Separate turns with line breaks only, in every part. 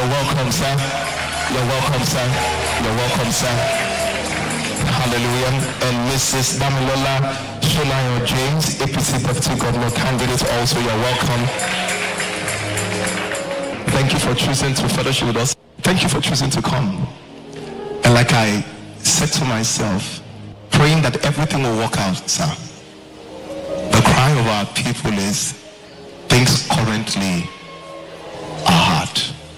You're welcome, sir. You're welcome, sir. You're welcome, sir. Hallelujah. And Mrs. Damilola Sholayo James, APC Deputy Governor candidate, also you're welcome. Thank you for choosing to fellowship with us. Thank you for choosing to come. And like I said to myself, praying that everything will work out, sir. The cry of our people is, things currently are hard.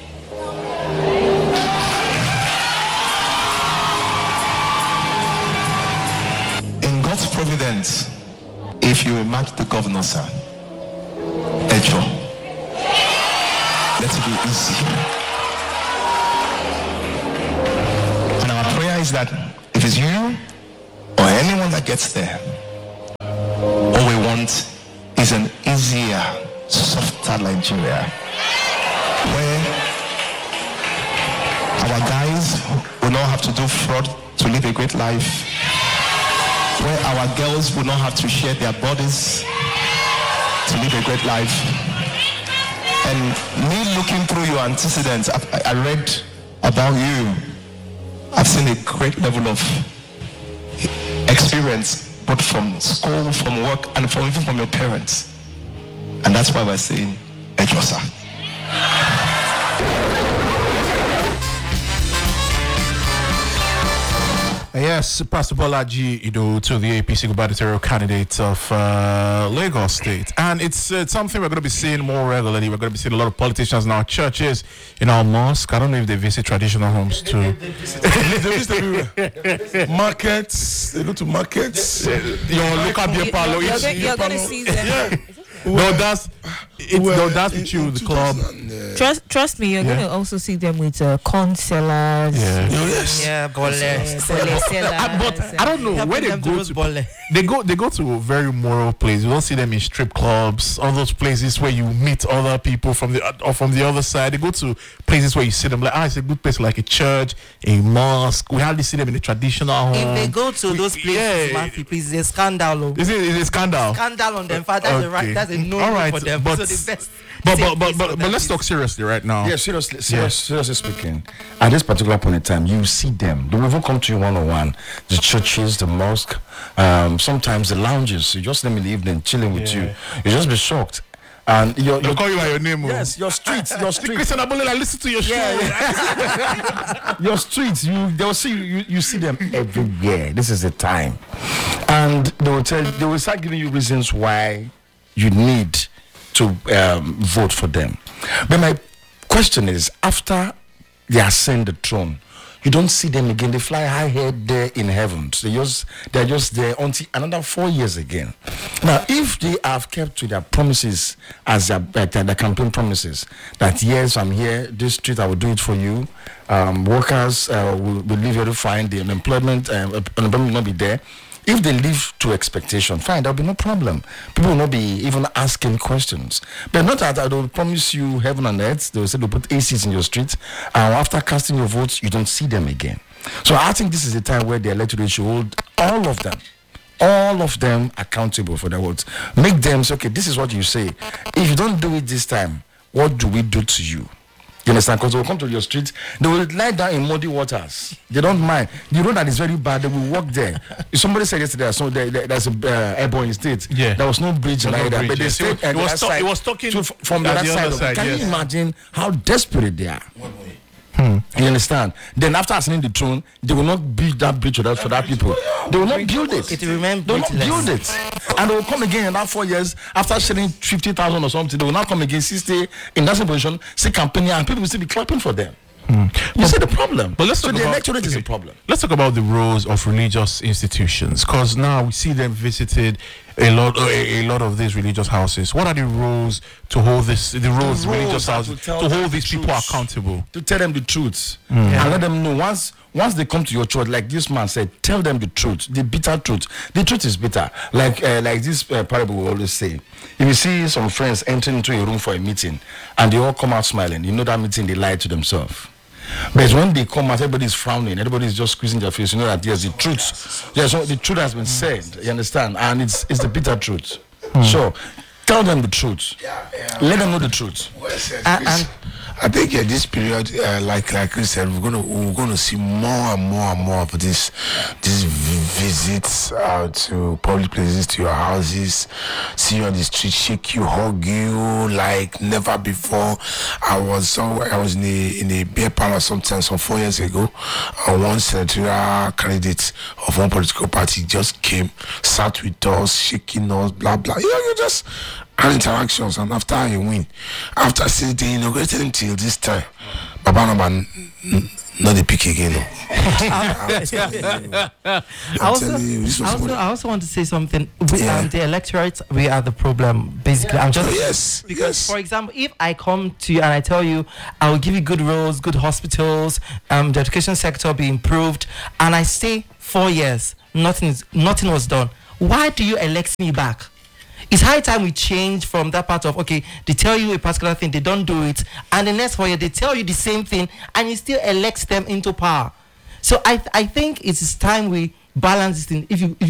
In God's providence, if you imagine the governor, sir, Echo, let it be easy. And our prayer is that if it's you or anyone that gets there, all we want is an easier, softer Nigeria, where our guys will not have to do fraud to live a great life, where our girls will not have to share their bodies to live a great life. And me looking through your antecedents, I read about you. I've seen a great level of experience, both from school, from work, and even from your parents. And that's why we're saying, Ejosa.
Yes, Pastor Bolaji, to the APC gubernatorial candidate of Lagos State. And it's something we're going to be seeing more regularly. We're going to be seeing a lot of politicians in our churches, in our mosque. I don't know if they visit traditional homes too.
They visit everywhere. Markets, they go to markets.
Your local beer parlor.
You're going to see them.
Yeah.
No, that's with you, the club.
Trust me, you're going to also see them with corn sellers.
Yeah.
Yeah, bole.
But I don't know where they go to. They go to very moral places. You don't see them in strip clubs, all those places where you meet other people from the other side. They go to places where you see them like, it's a good place, like a church, a mosque. We hardly see them in a traditional home.
If they go to those places, it's a scandal.
Is it a scandal?
Scandal on them. That's a no for them.
But,
so the best.
But let's talk seriously right now.
Yeah, seriously speaking, at this particular point in time, you see them. They will even come to you one-on-one. The churches, the mosque, sometimes the lounges. You just see them in the evening, chilling with you. You just be shocked. And
they'll call you by your name.
Yes, your streets.
Christian Abolela, listen to your show.
Your streets, they'll see you see them everywhere. This is the time. And they will start giving you reasons why you need to vote for them. But my question is, after they ascend the throne, you don't see them again. They fly high-head there in heaven. So they're just there until another 4 years again. Now, if they have kept to their promises as their campaign promises, that yes, I'm here, this street, I will do it for you. Workers will live here to find the unemployment will not be there. If they live to expectation, fine, there'll be no problem. People will not be even asking questions. But not that I will promise you heaven and earth. They will say they'll put ACs in your street. And after casting your votes, you don't see them again. So I think this is the time where the electorate should hold all of them accountable for their votes. Make them say, okay, this is what you say. If you don't do it this time, what do we do to you? You understand? Because they will come to your street, they will lie down in muddy waters. They don't mind. The road that is very bad, they will walk there. Somebody said yesterday, so there's a airborne state.
Yeah.
There was no bridge like that. But they stayed
it was talking
from the other side. Can you imagine how desperate they are? You understand? Then after ascending the throne, they will not build that bridge for that people. They will not build it.
It will remain
they will not build it. And they will come again in that 4 years after sharing 50,000 or something. They will not come again, stay in that same position, see campaigning, and people will still be clapping for them. You see the problem. But let's talk about the electorate is a problem.
Let's talk about the roles of religious institutions, because now we see them visited a lot of these religious houses. What are the roles to hold religious houses to hold these people accountable?
To tell them the truth and let them know once they come to your church, like this man said, tell them the truth, the bitter truth. The truth is bitter. Like this parable we always say. If you see some friends entering into a room for a meeting and they all come out smiling, you know that meeting they lied to themselves. But when they come out, everybody's frowning, everybody's just squeezing their face. You know that yes, the truth. Yes, so the truth has been said. You understand, and it's the bitter truth. So tell them the truth. Let them know the truth.
I think this period, like Chris said, we're gonna see more and more of these visits to public places, to your houses, see you on the street, shake you, hug you like never before. I was in a beer parlor some 4 years ago, and one senatorial candidate of one political party just came, sat with us, shaking us, blah blah. You just had interactions, and after you win, after saying they inaugurated him till this time, Baba Naman not the pick again.
I also want to say something. The electorate, we are the problem. Basically, I'm just
because
for example, if I come to you and I tell you I will give you good roads, good hospitals, the education sector be improved, and I stay 4 years, nothing was done. Why do you elect me back? It's high time we change from that part of, okay, they tell you a particular thing, they don't do it, and the next 4 years they tell you the same thing, and you still elect them into power. So I think it's time we balance this thing. If you